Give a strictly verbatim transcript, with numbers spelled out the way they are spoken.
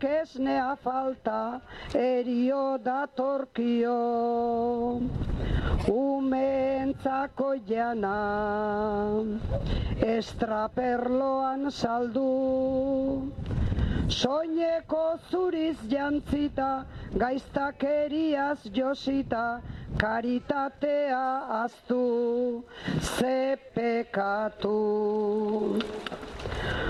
Amak esnea falta erio datorkio, umeentzako jana estraperloan saldu, soineko zuriz jantzita, gaiztakeriaz josita, karitatea aztu, ze pekatu.